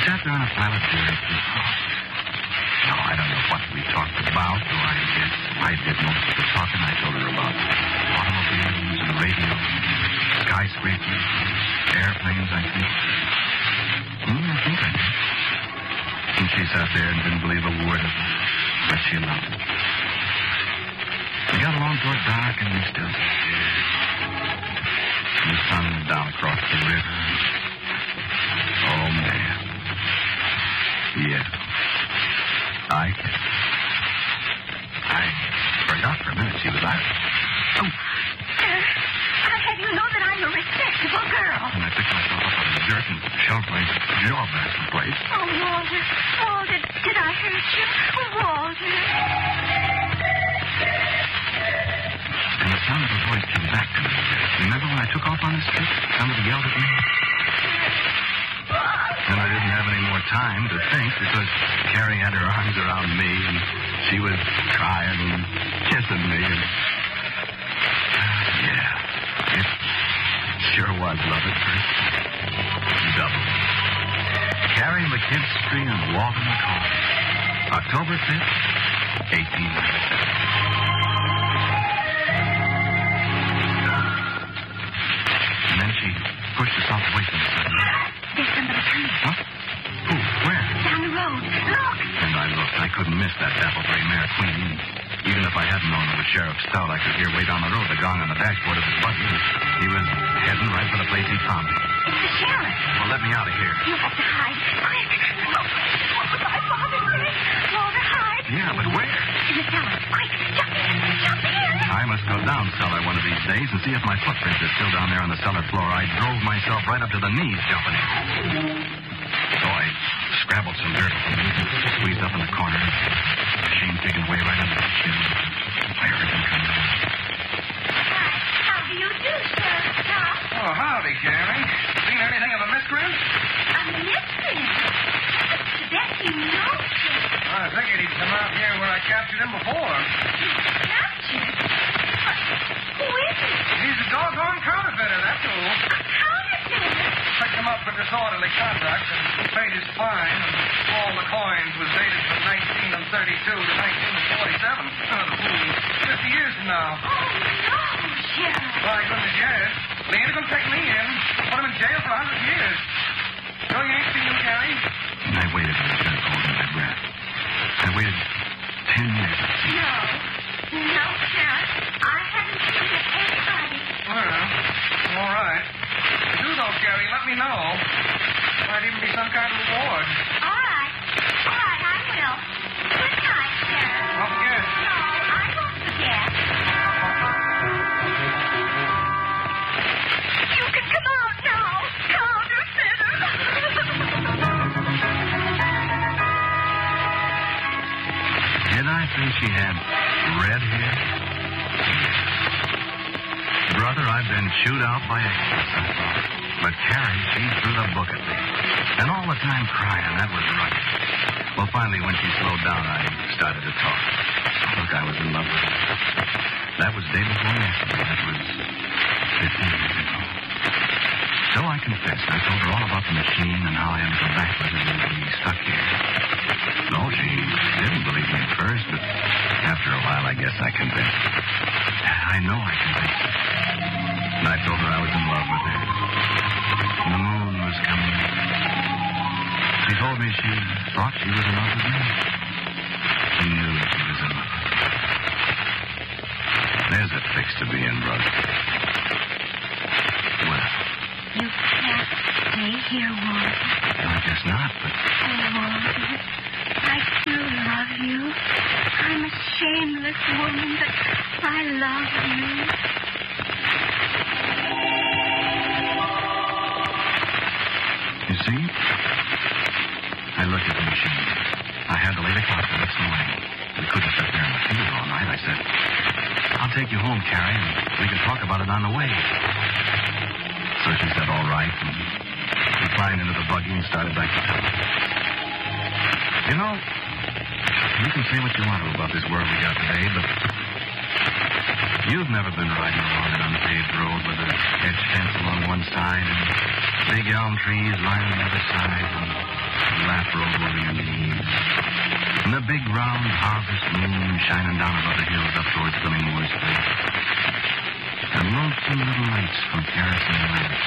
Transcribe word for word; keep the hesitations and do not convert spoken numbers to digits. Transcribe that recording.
sat there on a pile of dirt. And, oh, no, I don't know what we talked about, though I guess I did most of the talking. I told her about automobiles and radio, skyscrapers, airplanes, I think. Mm, I think I did. And she sat there and didn't believe a word of it, but she loved it. We got along toward dark, and we still stared. The sun was down across the river. Oh, man. Yeah. I I forgot for a minute she was Irish. Oh. Sir, I'll have you know that I'm a respectable girl. And I picked myself up out of the dirt and shoved my jaw back in place. Oh, Walter. Walter, did I hurt you? Walter. And the sound of her voice came back to me. Remember when I took off on this trip? Somebody yelled at me. And I didn't have any more time to think because Carrie had her arms around me and she was crying and kissing me. And, uh, yeah, it sure was love at first. Double. Carrie McKinstry and Walter McCall. October fifth, eighteen ninety-seven. And then she pushed herself away from me suddenly. There's somebody coming. Huh? Who? Where? Down the road. Look. And I looked. I couldn't miss that dapple-gray mare, Queen. Even if I hadn't known it was Sheriff Stout, I could hear way down the road the gong on the dashboard of his buggy. He was heading right for the place he found me. It's the sheriff. Well, let me out of here. You have to hide. Quick. Oh, what was my father saying? Walter, hide. Yeah, but where? In the cellar. Quick, jump in. Jump in. I must go down cellar one of these days and see if my footprints are still down there on the cellar floor. I drove myself right up to the knees jumping in. So I scrabbled some dirt from me and squeezed up in the corner. Machine digging away right under the chin. I heard him coming in. Hi. How do you do, Sheriff Stout? Oh, howdy, Carrie. Seen anything of a miscreant? A miscreant? That you know, sir. I figured he'd come out here where I captured him before. Captured? Who is he? He's a doggone counterfeiter, that's who. A counterfeiter? Picked him up for disorderly conduct and paid his fine, and all the coins was dated from nineteen thirty-two to nineteen forty-seven. Oh, the fool. Fifty years from now. Oh, no, Sheriff. Why, goodness, yes. They ain't gonna take me in. Put him in jail for a hundred years. So you ain't seen him, Carrie? And I waited for the sheriff holding my breath. I waited ten years. No. No, Sheriff. I haven't seen anybody. Well, all right. If you do, though, Carrie, let me know. Might even be some kind of reward. All right. All right, I will. Good night, Sheriff. Don't forget. No, I won't forget. You can come out now, counterfeiter. Did I think she had red hair? Brother, I've been chewed out by angels, I thought. But Carrie, she threw the book at me. And all the time crying, that was right. Well, finally, when she slowed down, I started to talk. Look, I was in love with her. That was day before yesterday. That was fifteen years ago. So I confessed. I told her all about the machine and how I had to go back with her and be stuck here. No, she didn't believe me at first, but after a while, I guess I convinced her. I know I convinced her. And I told her I was in love with her. The moon was coming. She told me she thought she was in love with me. She knew she was in love. There's a fix to be in, brother. Well. You can't stay here, Walter. I guess not, but... Oh, Walter, I do love you. I'm a shameless woman, but I love you. You see? I looked at the machine. I had the late o'clock the next morning. We couldn't sit there in the field all night. I said, I'll take you home, Carrie, and we can talk about it on the way. So she said, all right, and we climbed into the buggy and started back to town. You know, you can say what you want to about this world we got today, but You've never been riding along an unpaved road with a hedge fence along one side and big elm trees lining the other side and a lap road over your knees. And the big round harvest moon shining down above the hills up towards Fleming Moore's place. And lonesome little lights from kerosene lamps